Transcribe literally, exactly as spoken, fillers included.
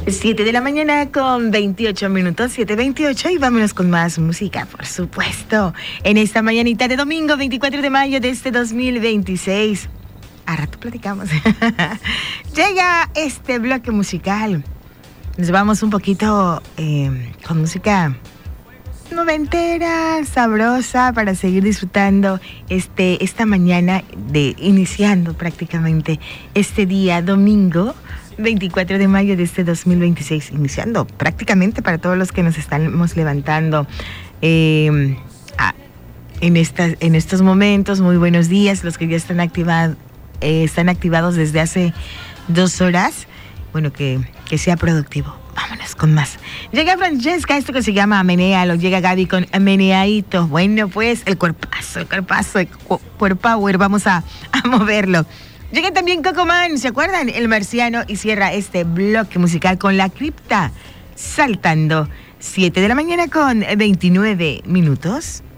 siete de la mañana con veintiocho minutos, siete veintiocho, y vámonos con más música, por supuesto. En esta mañanita de domingo veinticuatro de mayo de este dos mil veintiséis. A rato platicamos. Llega este bloque musical. Nos vamos un poquito eh, con música noventera, sabrosa, para seguir disfrutando este, esta mañana, de iniciando prácticamente este día domingo veinticuatro de mayo de este dos mil veintiséis, iniciando prácticamente para todos los que nos estamos levantando eh, a, en, estas, en estos momentos. Muy buenos días, los que ya están, activad, eh, están activados desde hace dos horas. Bueno, que, que sea productivo. Vámonos con más. Llega Francesca, esto que se llama Menea, lo llega Gaby con Meneadito. Bueno, pues el cuerpazo, el cuerpazo, el cuerpower, vamos a, a moverlo. Llega también Cocoman, ¿se acuerdan? El Marciano, y cierra este bloque musical con La Cripta, Saltando. siete de la mañana con veintinueve minutos.